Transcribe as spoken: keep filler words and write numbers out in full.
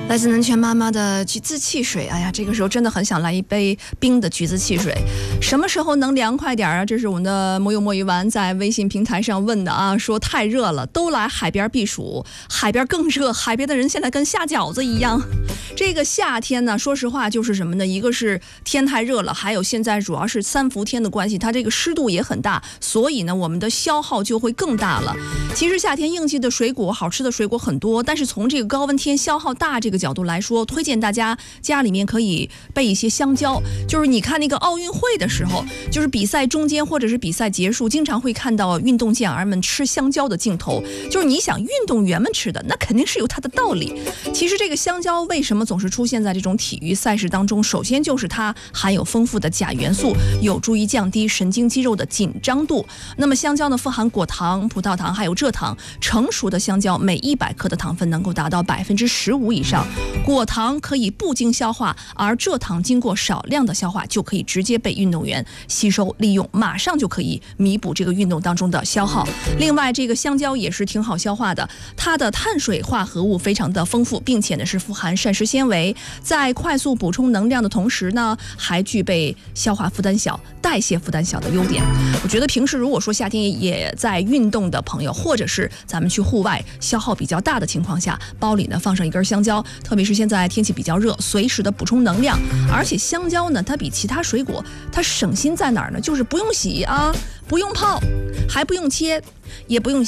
来自能泉妈妈的橘子汽水，哎呀，这个时候真的很想来一杯冰的橘子汽水。什么时候能凉快点啊？这是我们的摸鱼摸鱼丸在微信平台上问的啊，说太热了，都来海边避暑，海边更热，海边的人现在跟下饺子一样。这个夏天呢，说实话就是什么呢？一个是天太热了，还有现在主要是三伏天的关系，它这个湿度也很大，所以呢，我们的消耗就会更大了。其实夏天应季的水果，好吃的水果很多，但是从这个高温天消耗大这个角度来说，推荐大家家里面可以备一些香蕉。就是你看那个奥运会的时候，就是比赛中间或者是比赛结束，经常会看到运动健儿们吃香蕉的镜头。就是你想运动员们吃的，那肯定是有它的道理。其实这个香蕉为什么总是出现在这种体育赛事当中？首先就是它含有丰富的钾元素，有助于降低神经肌肉的紧张度。那么香蕉呢，富含果糖、葡萄糖还有蔗糖。成熟的香蕉每一百克的糖分能够达到百分之十五以上。果糖可以不经消化，而蔗糖经过少量的消化就可以直接被运动员吸收利用，马上就可以弥补这个运动当中的消耗。另外，这个香蕉也是挺好消化的，它的碳水化合物非常的丰富，并且呢是富含膳食纤维，在快速补充能量的同时呢，还具备消化负担小、代谢负担小的优点。我觉得平时如果说夏天也在运动的朋友，或者是咱们去户外消耗比较大的情况下，包里呢放上一根香蕉，特别是现在天气比较热，随时的补充能量。而且香蕉呢，它比其他水果它省心在哪儿呢？就是不用洗啊，不用泡，还不用切，也不用